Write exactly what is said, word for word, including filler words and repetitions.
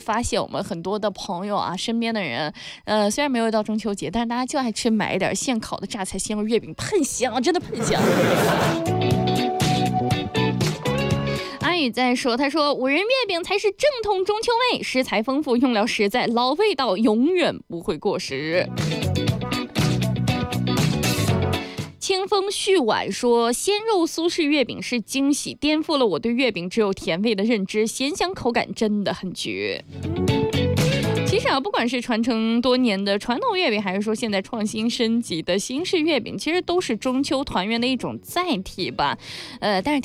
发现我们很多的朋友啊，身边的人，呃，虽然没有到中秋节，但是大家就爱吃买一点现烤的榨菜鲜肉月饼，喷香，真的喷香。阿宇在说，他说五仁月饼才是正统中秋味，食材丰富，用料实在，老味道永远不会过时。清风续晚说，鲜肉苏式月饼是惊喜，颠覆了我对月饼只有甜味的认知，咸香口感真的很绝。其实啊，不管是传承多年的传统月饼，还是说现在创新升级的新式月饼，其实都是中秋团圆的一种载体吧。呃，但是